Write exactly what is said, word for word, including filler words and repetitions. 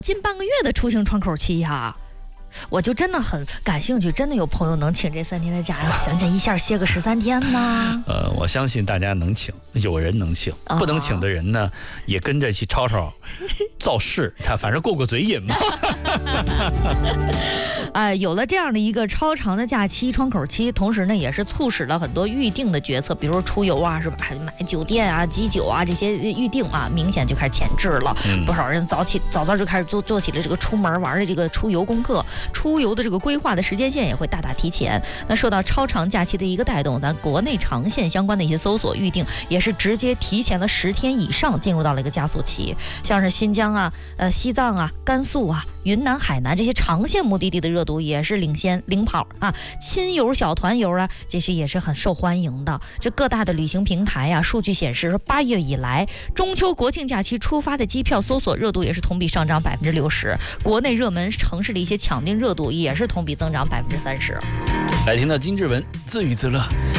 近半个月的出行窗口期呀，我就真的很感兴趣，真的有朋友能请这三天的假，想想一下歇个十三天呢？ 呃，我相信大家能请，有人能请， 哦、 不能请的人呢，也跟着去吵吵造势，他反正过过嘴瘾嘛。 哎，有了这样的一个超长的假期窗口期，同时呢，也是促使了很多预定的决策，比如说出游啊，是吧？买酒店啊、机酒啊这些预定啊，明显就开始前置了。嗯、不少人早起早早就开始做做起了这个出门玩的这个出游功课，出游的这个规划的时间线也会大大提前。那受到超长假期的一个带动，咱国内长线相关的一些搜索预定也是直接提前了十天以上，进入到了一个加速期。像是新疆啊、呃西藏啊、甘肃啊、云南、海南这些长线目的地的热度也是领先领跑啊，亲友小团游啊，这些也是很受欢迎的。这各大的旅行平台啊，数据显示，八月以来，中秋国庆假期出发的机票搜索热度也是同比上涨百分之六十，国内热门城市的一些抢订热度也是同比增长百分之三十。 来听到金志文自娱自乐。